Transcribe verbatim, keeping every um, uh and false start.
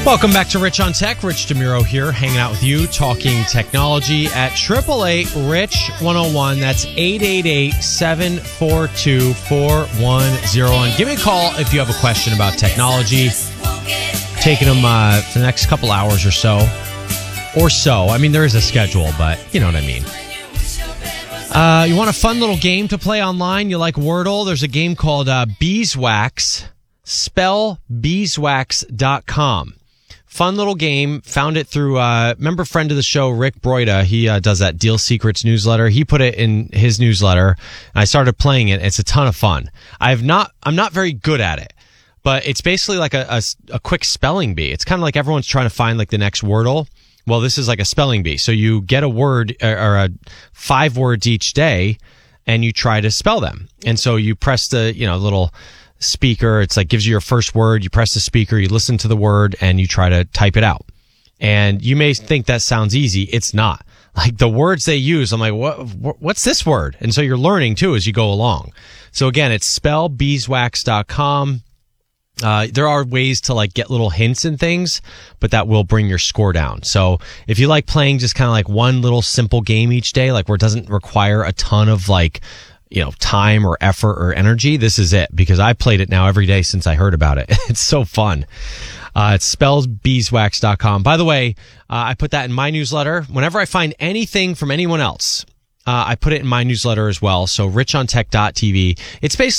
Welcome back to Rich on Tech. Rich DeMuro here, hanging out with you, talking technology at eight eight eight, R I C H, one oh one. That's eight eight eight, seven four two, four one oh one. Give me a call if you have a question about technology. Taking them uh, for the next couple hours or so. Or so. I mean, there is a schedule, but you know what I mean. Uh, you want a fun little game to play online? You like Wordle? There's a game called uh, Beeswax. Spell beeswax dot com. Fun little game. Found it through, uh, member friend of the show, Rick Broida. He uh, does that Deal Secrets newsletter. He put it in his newsletter, and I started playing it. It's a ton of fun. I've not, I'm not very good at it, but it's basically like a, a, a quick spelling bee. It's kind of like everyone's trying to find like the next Wordle. Well, this is like a spelling bee. So you get a word or, or a five words each day, and you try to spell them. And so you press the, you know, little speaker. It's like gives you your first word. You press the speaker, you listen to the word, and you try to type it out. And you may think that sounds easy. It's not. Like the words they use, I'm like, what? What's this word? And so you're learning too as you go along. So again, it's spell beeswax dot com. Uh, there are ways to like get little hints and things, but that will bring your score down. So if you like playing just kind of like one little simple game each day, like where it doesn't require a ton of like, you know, time or effort or energy, this is it, because I played it now every day since I heard about it. It's so fun. Uh, it's spells beeswax dot com. By the way, uh, I put that in my newsletter. Whenever I find anything from anyone else, uh, I put it in my newsletter as well. So rich on tech dot t v. It's basically